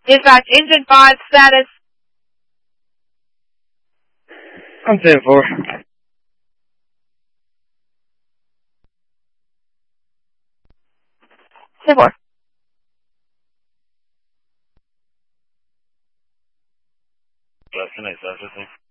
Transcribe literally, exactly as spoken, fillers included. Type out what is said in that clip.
Dispatch, engine five, status. I'm ten four. ten four. Left, can I start this thing?